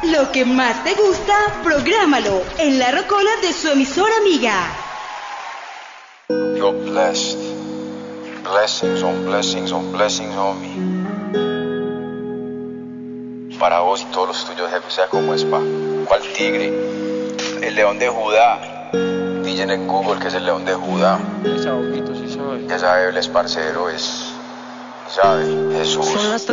Lo que más te gusta, prográmalo en la rocola de su emisora amiga. You're blessed. Blessings on blessings on blessings on me. Para vos y todos los tuyos, jefe, sea como es, pa. ¿Cuál tigre? El león de Judá. Dicen en Google que es el león de Judá. Ese ojito, sí sabe. Ya sabe, él es parcero, es... ¿Sabe? Jesús.